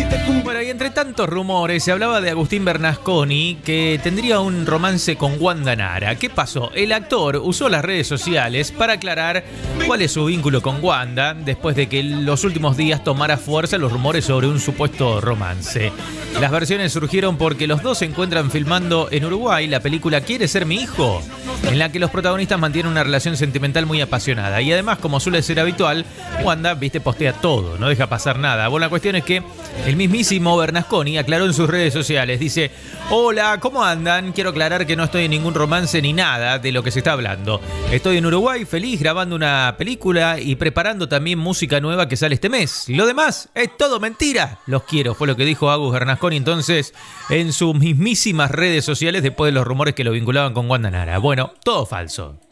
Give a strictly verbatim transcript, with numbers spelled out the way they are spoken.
Bueno, y entre tantos rumores se hablaba de Agustín Bernasconi que tendría un romance con Wanda Nara. ¿Qué pasó? El actor usó las redes sociales para aclarar cuál es su vínculo con Wanda después de que en los últimos días tomara fuerza los rumores sobre un supuesto romance. Las versiones surgieron porque los dos se encuentran filmando en Uruguay la película ¿Quiere ser mi hijo?, en la que los protagonistas mantienen una relación sentimental muy apasionada. Y además, como suele ser habitual, Wanda, viste, postea todo, no deja pasar nada. Bueno, la cuestión es que el mismísimo Bernasconi aclaró en sus redes sociales. Dice: hola, ¿cómo andan? Quiero aclarar que no estoy en ningún romance ni nada de lo que se está hablando. Estoy en Uruguay, feliz, grabando una película y preparando también música nueva que sale este mes. Lo demás es todo mentira. Los quiero, fue lo que dijo Agus Bernasconi entonces en sus mismísimas redes sociales después de los rumores que lo vinculaban con Wanda Nara. Bueno, todo falso.